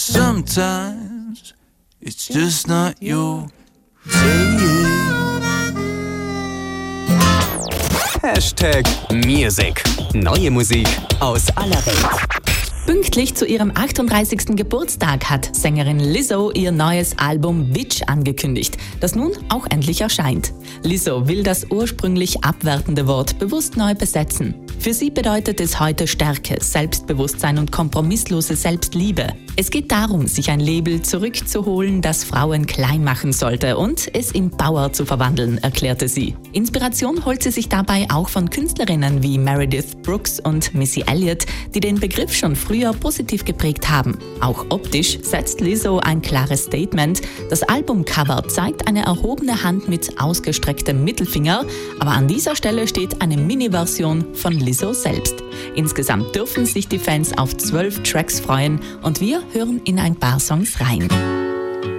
Sometimes it's just not your day. #Music. Neue Musik aus aller Welt. Pünktlich zu ihrem 38. Geburtstag hat Sängerin Lizzo ihr neues Album Bitch angekündigt, das nun auch endlich erscheint. Lizzo will das ursprünglich abwertende Wort bewusst neu besetzen. Für sie bedeutet es heute Stärke, Selbstbewusstsein und kompromisslose Selbstliebe. Es geht darum, sich ein Label zurückzuholen, das Frauen klein machen sollte und es in Power zu verwandeln, erklärte sie. Inspiration holt sie sich dabei auch von Künstlerinnen wie Meredith Brooks und Missy Elliott, die den Begriff schon früher positiv geprägt haben. Auch optisch setzt Lizzo ein klares Statement. Das Albumcover zeigt eine erhobene Hand mit ausgestrecktem Mittelfinger, aber an dieser Stelle steht eine Mini-Version von Lizzo selbst. Insgesamt dürfen sich die Fans auf 12 Tracks freuen und wir hören in ein paar Songs rein.